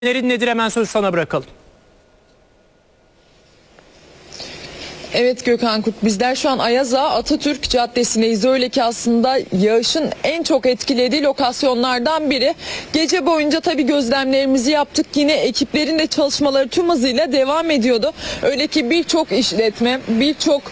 Nedir hemen sözü sana bırakalım. Evet Gökhan Kurt, bizler şu an Ayaza Atatürk Caddesi'ndeyiz. Öyle ki aslında yağışın en çok etkilediği lokasyonlardan biri. Gece boyunca tabii gözlemlerimizi yaptık. Yine ekiplerin de çalışmaları tüm hızıyla devam ediyordu. Öyle ki birçok işletme, birçok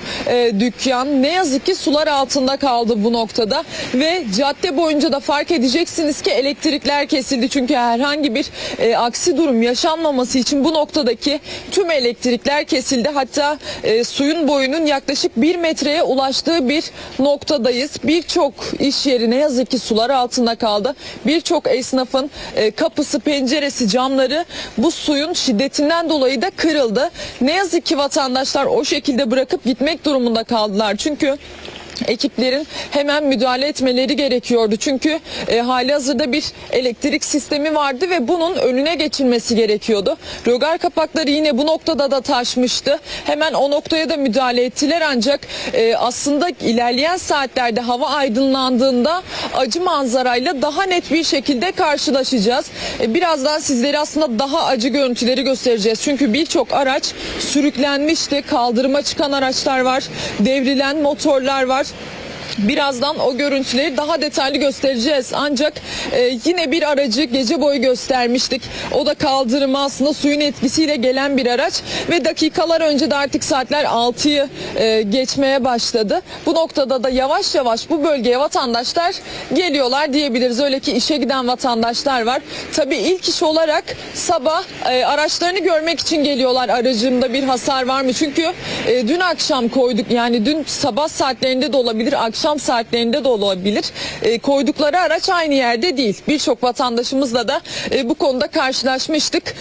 dükkan ne yazık ki sular altında kaldı bu noktada. Ve cadde boyunca da fark edeceksiniz ki elektrikler kesildi. Çünkü herhangi bir aksi durum yaşanmaması için bu noktadaki tüm elektrikler kesildi. Hatta suyun boyunun yaklaşık 1 metreye ulaştığı bir noktadayız. Birçok iş yeri ne yazık ki sular altında kaldı. Birçok esnafın kapısı, penceresi, camları bu suyun şiddetinden dolayı da kırıldı. Ne yazık ki vatandaşlar o şekilde bırakıp gitmek durumunda kaldılar. Çünkü ekiplerin hemen müdahale etmeleri gerekiyordu. Çünkü halihazırda bir elektrik sistemi vardı ve bunun önüne geçilmesi gerekiyordu. Rögar kapakları yine bu noktada da taşmıştı. Hemen o noktaya da müdahale ettiler ancak aslında ilerleyen saatlerde hava aydınlandığında acı manzarayla daha net bir şekilde karşılaşacağız. Birazdan sizlere aslında daha acı görüntüleri göstereceğiz. Çünkü birçok araç sürüklenmişti. Kaldırıma çıkan araçlar var. Devrilen motorlar var. Birazdan o görüntüleri daha detaylı göstereceğiz. Ancak yine bir aracı gece boyu göstermiştik. O da kaldırıma aslında suyun etkisiyle gelen bir araç ve dakikalar önce de artık saatler 6'yı geçmeye başladı. Bu noktada da yavaş yavaş bu bölgeye vatandaşlar geliyorlar diyebiliriz. Öyle ki işe giden vatandaşlar var. Tabii ilk iş olarak sabah araçlarını görmek için geliyorlar. Aracımda bir hasar var mı? Çünkü dün akşam koyduk, yani dün sabah saatlerinde de olabilir, akşam saatlerinde de olabilir. Koydukları araç aynı yerde değil. Birçok vatandaşımızla da bu konuda karşılaşmıştık.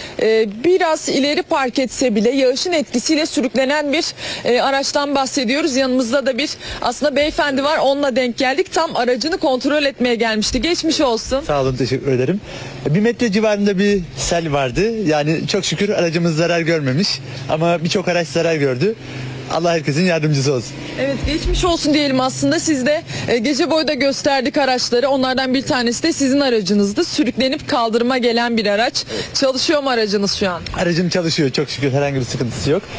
Biraz ileri park etse bile yağışın etkisiyle sürüklenen bir araçtan bahsediyoruz. Yanımızda da bir aslında beyefendi var. Onunla denk geldik. Tam aracını kontrol etmeye gelmişti. Geçmiş olsun. Sağ olun, teşekkür ederim. 1 metre civarında bir sel vardı. Yani çok şükür aracımız zarar görmemiş. Ama birçok araç zarar gördü. Allah herkesin yardımcısı olsun. Evet, geçmiş olsun diyelim aslında. Siz de gece boyu da gösterdik araçları. Onlardan bir tanesi de sizin aracınızdı. Sürüklenip kaldırıma gelen bir araç. Evet. Çalışıyor mu aracınız şu an? Aracım çalışıyor çok şükür, herhangi bir sıkıntısı yok.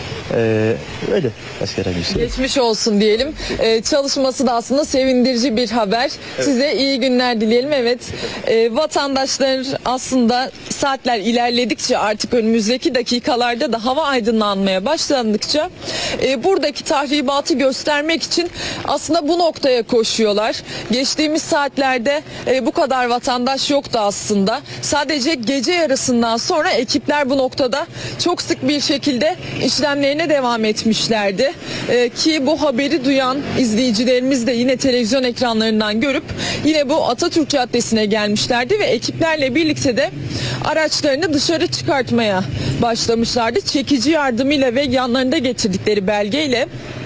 Öyle, başka herhangi bir şey yok. Geçmiş olsun diyelim. Çalışması da aslında sevindirici bir haber. Evet. Size iyi günler dileyelim. Evet, vatandaşlar aslında saatler ilerledikçe artık önümüzdeki dakikalarda da hava aydınlanmaya başlandıkça buradaki tahribatı göstermek için aslında bu noktaya koşuyorlar. Geçtiğimiz saatlerde bu kadar vatandaş yoktu aslında. Sadece gece yarısından sonra ekipler bu noktada çok sık bir şekilde işlemlerine devam etmişlerdi. Ki bu haberi duyan izleyicilerimiz de yine televizyon ekranlarından görüp yine bu Atatürk Caddesi'ne gelmişlerdi ve ekiplerle birlikte de araçlarını dışarı çıkartmaya başlamışlardı. Çekici yardımıyla ve yanlarında getirdikleri belgeyle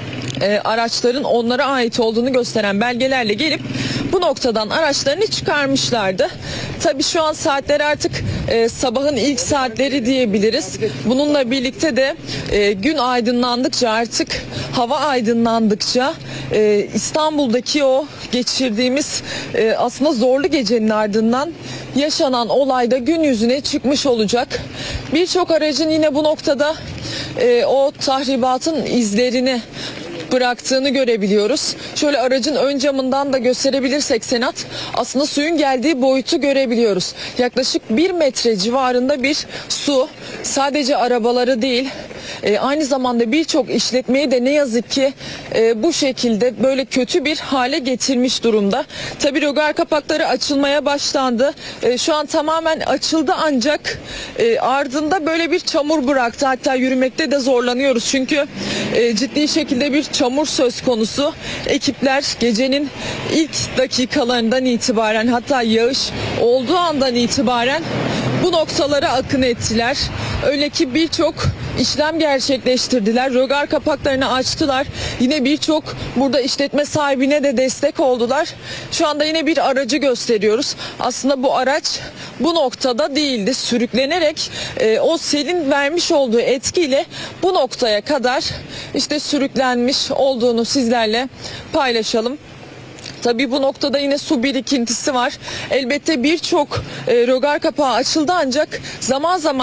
araçların onlara ait olduğunu gösteren belgelerle gelip bu noktadan araçlarını çıkarmışlardı. Tabii şu an saatler artık sabahın ilk saatleri diyebiliriz. Bununla birlikte de gün aydınlandıkça, artık hava aydınlandıkça İstanbul'daki o geçirdiğimiz aslında zorlu gecenin ardından yaşanan olayda gün yüzüne çıkmış olacak. Birçok aracın yine bu noktada o tahribatın izlerini bıraktığını görebiliyoruz. Şöyle aracın ön camından da gösterebilirsek Senat, aslında suyun geldiği boyutu görebiliyoruz. Yaklaşık 1 metre civarında bir su sadece arabaları değil, aynı zamanda birçok işletmeyi de ne yazık ki bu şekilde böyle kötü bir hale getirmiş durumda. Tabii rögar kapakları açılmaya başlandı. Şu an tamamen açıldı ancak ardında böyle bir çamur bıraktı. Hatta yürümekte de zorlanıyoruz çünkü ciddi şekilde bir çamur söz konusu. Ekipler gecenin ilk dakikalarından itibaren, hatta yağış olduğu andan itibaren bu noktalara akın ettiler. Öyle ki birçok işlem gerçekleştirdiler. Rögar kapaklarını açtılar. Yine birçok burada işletme sahibine de destek oldular. Şu anda yine bir aracı gösteriyoruz. Aslında bu araç bu noktada değildi. Sürüklenerek o selin vermiş olduğu etkiyle bu noktaya kadar işte sürüklenmiş olduğunu sizlerle paylaşalım. Tabii bu noktada yine su birikintisi var. Elbette birçok rögar kapağı açıldı ancak zaman zaman